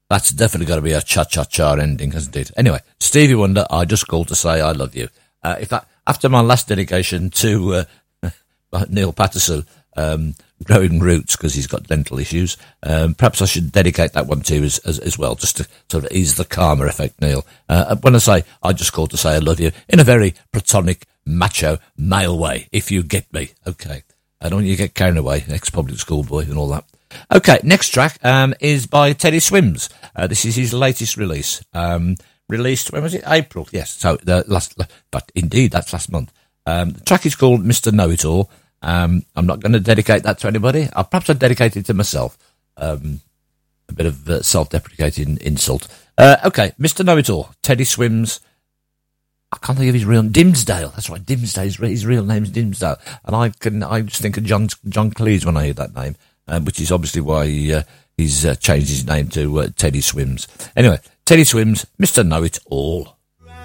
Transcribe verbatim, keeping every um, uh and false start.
That's definitely got to be a cha-cha-cha ending, hasn't it? Anyway, Stevie Wonder, I just called to say I love you. Uh, if that, after my last dedication to uh, Neil Patterson, um, growing roots because he's got dental issues, um, perhaps I should dedicate that one to you as, as, as well, just to sort of ease the karma effect, Neil. Uh, when I say I just called to say I love you, in a very platonic, macho, male way, if you get me. Okay. I don't want you to get carried away, ex-public school boy and all that. Okay, next track um, is by Teddy Swims. Uh, this is his latest release. Um, released, when was it? April, yes. So, the last, but indeed, that's last month. Um, the track is called Mister Know-It-All. Um, I'm not going to dedicate that to anybody. I'll perhaps I'll dedicate it to myself. Um, a bit of uh, self-deprecating insult. Uh, okay, Mister Know-It-All, Teddy Swims. I can't think of his real name. Dimsdale. That's right, Dimsdale. His, his real name's Dimsdale. And I can, I just think of John, John Cleese when I hear that name. Um, which is obviously why he, uh, he's uh, changed his name to uh, Teddy Swims. Anyway, Teddy Swims, Mister Know-It-All.